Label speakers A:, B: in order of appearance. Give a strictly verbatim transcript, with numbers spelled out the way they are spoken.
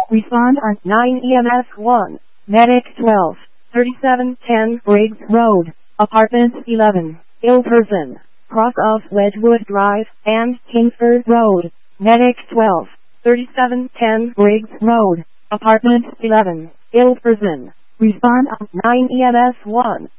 A: Respond on nine E M S one. Medic twelve. thirty-seven ten Briggs Road, Apartment eleven, ill person, cross of Wedgwood Drive and Kingsford Road. Medic twelve. thirty-seven ten Briggs Road, Apartment eleven, ill person. Respond on nine E M S one.